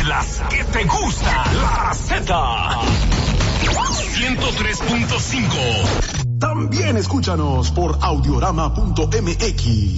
de las que te gusta. La Z. 103.5. También escúchanos por audiorama.mx.